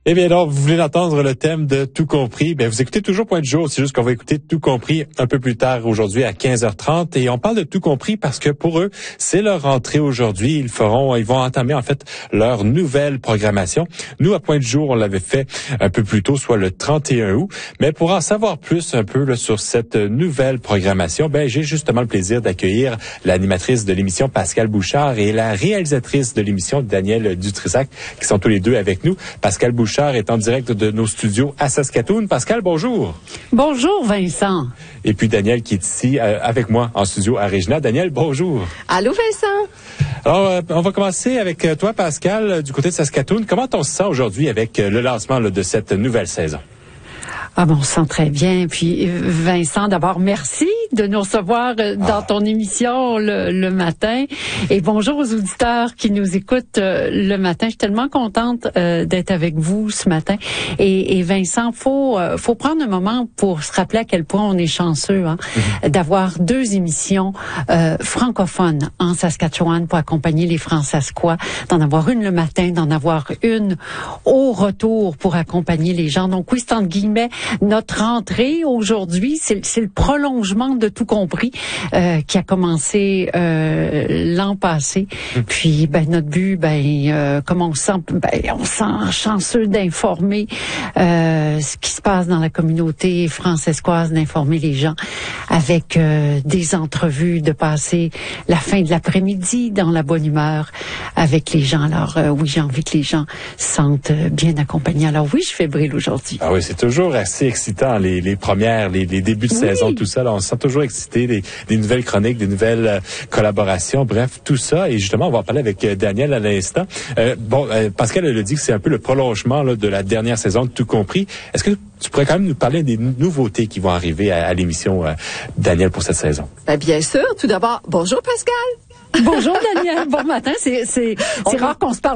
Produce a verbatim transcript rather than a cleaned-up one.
Eh bien, alors, vous voulez entendre le thème de Tout compris? Bien, vous écoutez toujours Point de jour. C'est juste qu'on va écouter Tout compris un peu plus tard aujourd'hui à quinze heures trente. Et on parle de Tout compris parce que pour eux, c'est leur rentrée aujourd'hui. Ils feront, ils vont entamer, en fait, leur nouvelle programmation. Nous, à Point de jour, on l'avait fait un peu plus tôt, soit le trente et un août. Mais pour en savoir plus un peu là, sur cette nouvelle programmation, ben, j'ai justement le plaisir d'accueillir l'animatrice de l'émission, Pascale Bouchard, et la réalisatrice de l'émission, Danielle Dutrissac, qui sont tous les deux avec nous. Pascale Bouchard est en direct de nos studios à Saskatoon. Pascal, bonjour. Bonjour, Vincent. Et puis Danielle qui est ici euh, avec moi en studio à Regina. Danielle, bonjour. Allô, Vincent. Alors, euh, on va commencer avec toi, Pascal, euh, du côté de Saskatoon. Comment on se sent aujourd'hui avec euh, le lancement là, de cette nouvelle saison? Ah bon, on se sent très bien. Puis Vincent, d'abord, merci de nous recevoir dans ah. ton émission le, le matin. Et bonjour aux auditeurs qui nous écoutent euh, le matin. Je suis tellement contente euh, d'être avec vous ce matin. Et, et Vincent, faut euh, faut prendre un moment pour se rappeler à quel point on est chanceux hein, mm-hmm. d'avoir deux émissions euh, francophones en Saskatchewan pour accompagner les Fransaskois, d'en avoir une le matin, d'en avoir une au retour pour accompagner les gens. Donc oui, c'est entre guillemets notre rentrée aujourd'hui, c'est, c'est le prolongement de Tout compris euh, qui a commencé euh, l'an passé. Mmh. Puis ben notre but, ben euh, comme on sent, ben on sent chanceux d'informer euh, ce qui se passe dans la communauté francescoise, d'informer les gens avec euh, des entrevues, de passer la fin de l'après-midi dans la bonne humeur avec les gens. Alors euh, oui, j'ai envie que les gens se sentent bien accompagnés. Alors oui, je fébrile aujourd'hui. Ah oui, c'est toujours assez excitant, les, les premières, les, les débuts de oui. saison, tout ça. Là, on se sent toujours excité, des, des nouvelles chroniques, des nouvelles euh, collaborations, bref, tout ça. Et justement, on va en parler avec euh, Danielle à l'instant. Euh, bon, euh, Pascal, elle a dit que c'est un peu le prolongement là, de la dernière saison de Tout compris. Est-ce que tu pourrais quand même nous parler des nouveautés qui vont arriver à, à l'émission, euh, Danielle, pour cette saison? Ben, bien sûr. Tout d'abord, bonjour Pascal. Bonjour Danielle, bon matin. C'est, c'est, c'est rare qu'on se parle